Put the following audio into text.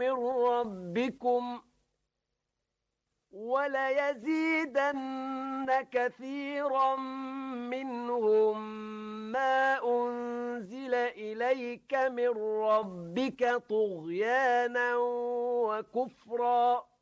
من ربكم وليزيدن كثيرا منهم ما أنزل إليك من ربك طغيانا وكفرا